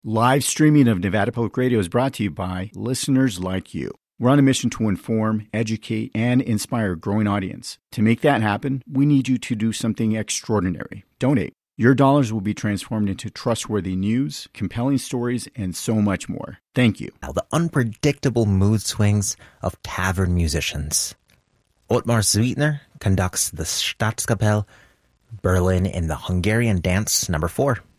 Live streaming of Nevada Public Radio is brought to you by listeners like you. We're on a mission to inform, educate, and inspire a growing audience. To make that happen, we need you to do something extraordinary. Donate. Your dollars will be transformed into trustworthy news, compelling stories, and so much more. Thank you. Now, the unpredictable mood swings of tavern musicians. Ottmar Sweetner conducts the Staatskapelle Berlin in the Hungarian Dance No. 4.